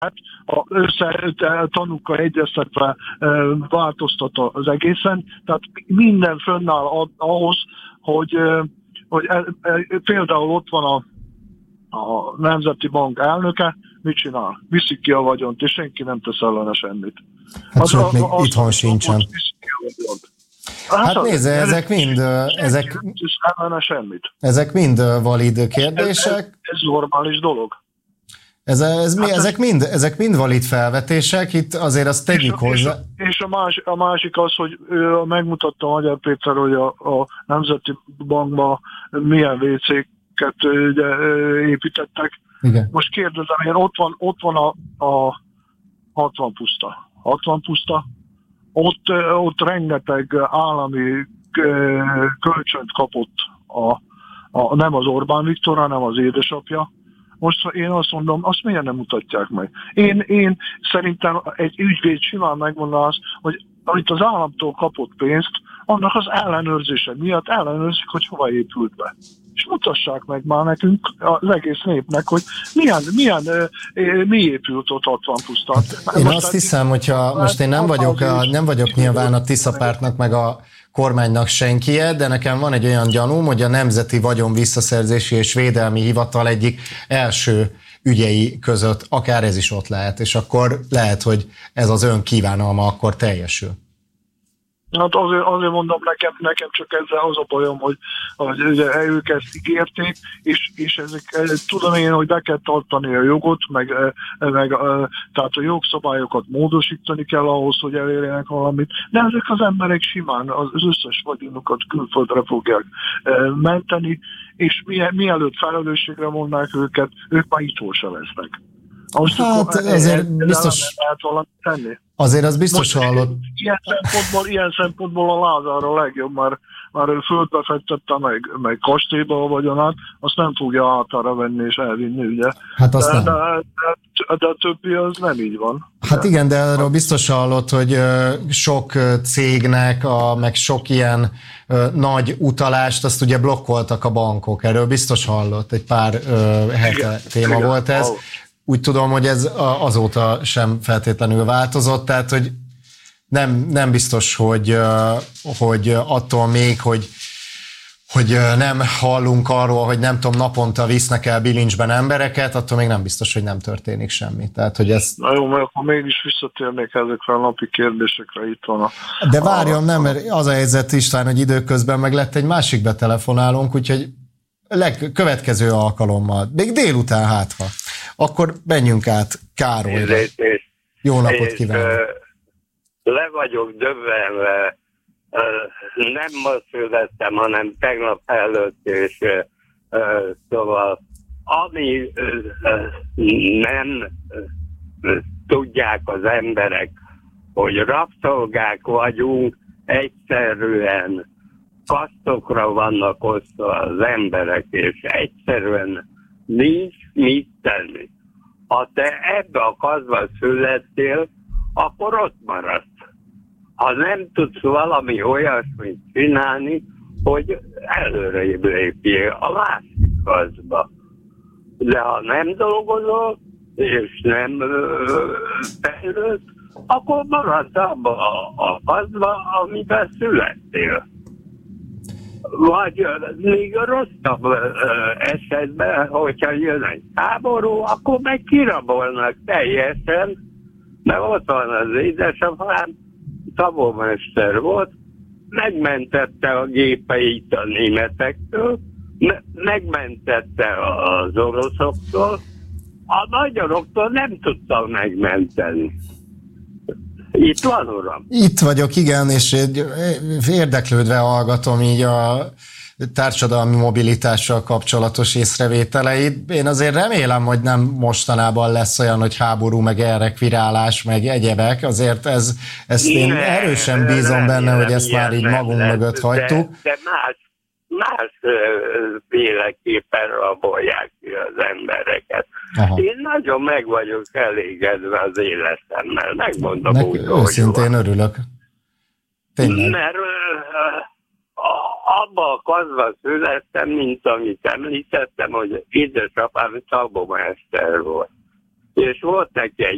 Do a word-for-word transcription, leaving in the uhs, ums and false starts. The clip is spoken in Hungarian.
a össze tanúkkal egyeztetve változtat az egészen, tehát minden fönnáll ahhoz, hogy, hogy például ott van a, a Nemzeti Bank elnöke, mit csinál? Viszik ki a vagyont, és senki nem tesz ellene semmit. Hát sőt, még az, itthon az, sincsen. Hát, hát nézze, ezek mind, ezek, ezek mind valid kérdések. Ez, ez, ez normális dolog. Ez, ez, hát ezek, mind, ezek mind valid felvetések, itt azért azt tegyük és, hozzá. És, és a, másik, a másik az, hogy ő megmutatta Magyar Péter, hogy a, a Nemzeti Bankban milyen vécéket építettek. Igen. Most kérdezem, én ott van, ott van a, a hatvan puszta. hatvan puszta. Ott, ott rengeteg állami kölcsönt kapott a, a, nem az Orbán Viktor, hanem az édesapja. Most én azt mondom, azt miért nem mutatják meg? Én, én szerintem egy ügyvéd simán megmondja azt, hogy amit az államtól kapott pénzt, annak az ellenőrzése miatt ellenőrzik, hogy hova épült be. És mutassák meg már nekünk, az egész népnek, hogy milyen, milyen mi épült ott hatvan pusztán. Én most azt hiszem, hogyha most én nem vagyok, a, nem vagyok nyilván a Tisza Pártnak meg a kormánynak senkije, de nekem van egy olyan gyanúm, hogy a Nemzeti Vagyon Visszaszerzési és Védelmi Hivatal egyik első ügyei között akár ez is ott lehet, és akkor lehet, hogy ez az ön kívánalma akkor teljesül. Hát azért, azért mondom, nekem, nekem csak ezzel az a bajom, hogy, hogy ők ezt ígérték, és, és ezek, tudom én, hogy be kell tartani a jogot, meg, meg tehát a jogszabályokat módosítani kell ahhoz, hogy elérjenek valamit, de ezek az emberek simán az összes vagyonukat külföldre fogják menteni, és mielőtt felelősségre mondnák őket, ők már itthon se lesznek. Most hát azért biztos... Azért az biztos hallott. Ilyen szempontból, ilyen szempontból a Lázár a legjobb, mert már ő földbe fektette meg, meg kastélyba a vagyonát, azt nem fogja hátára venni és elvinni, ugye? Hát azt de, nem. De, de, de a többi az nem így van. Hát igen, de arról biztos hallott, hogy sok cégnek, a, meg sok ilyen nagy utalást, azt ugye blokkoltak a bankok. Erről biztos hallott, egy pár hete téma igen, volt ez. Úgy tudom, hogy ez azóta sem feltétlenül változott, tehát hogy nem, nem biztos, hogy, hogy attól még, hogy, hogy nem hallunk arról, hogy nem tudom, naponta visznek el bilincsben embereket, attól még nem biztos, hogy nem történik semmi. Tehát, hogy ez... Na jó, mert akkor mégis visszatérnék ezekre a napi kérdésekre, itt van a... De várjon, nem, mert az a helyzet, István, hogy időközben meg lett egy másik betelefonálónk, úgyhogy leg, következő alkalommal, még délután hátha. Akkor menjünk át Károlyra. Jó napot kívánok! Le vagyok döbbenve. Nem ma születtem, hanem tegnap előtt, és szóval ami nem tudják az emberek, hogy rabszolgák vagyunk, egyszerűen kasztokra vannak osztva az emberek, és egyszerűen nincs mit tenni. Ha te ebbe a kaszba születtél, akkor ott maradsz. Ha nem tudsz valami olyasmit csinálni, hogy előrébb lépjél a másik kaszba. De ha nem dolgozol, és nem fejlődsz, akkor maradsz abba a, a kaszba, amiben születtél. Vagy még rosszabb esetben, hogyha jön egy háború, akkor meg kirabolnak teljesen, mert ott van az édesapám, szabómester volt, megmentette a gépeit a németektől, me- megmentette az oroszoktól, a magyaroktól nem tudta megmenteni. Itt van, uram? Itt vagyok, igen, és érdeklődve hallgatom így a társadalmi mobilitással kapcsolatos észrevételeit. Én azért remélem, hogy nem mostanában lesz olyan, hogy háború, meg elrekvirálás, meg egyebek. Azért ez, ezt én ne, erősen bízom nem, benne, nem, hogy ezt már így magunk lesz, mögött hagytuk. De, de más, más féleképpen rabolják ki az embereket. Aha. Én nagyon meg vagyok elégedve az életemmel, megmondom Nek, úgy, őszintén hogy örülök. Tényleg. Mert abba a kaszba születtem, mint amit említettem, hogy édesapám szabómester volt. És volt neki egy